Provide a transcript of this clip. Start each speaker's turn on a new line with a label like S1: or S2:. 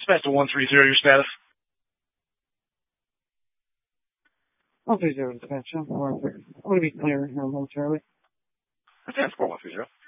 S1: Dispatch to 130, your status.
S2: 130 dispatch. I'm going to be clear here momentarily.
S1: Transport 130.